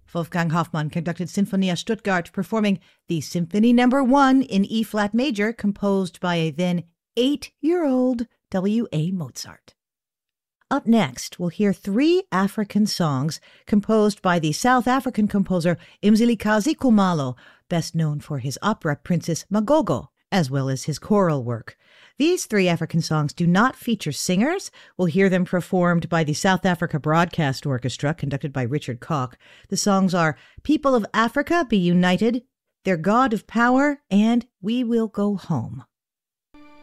Wolfgang Hofmann conducted Sinfonia Stuttgart, performing the Symphony No. 1 in E-flat major, composed by a then 8-year-old W.A. Mozart. Up next, we'll hear 3 African songs composed by the South African composer Mzilikazi Khumalo, best known for his opera Princess Magogo, as well as his choral work. These 3 African songs do not feature singers. We'll hear them performed by the South Africa Broadcast Orchestra, conducted by Richard Koch. The songs are People of Africa, Be United, Their God of Power, and We Will Go Home.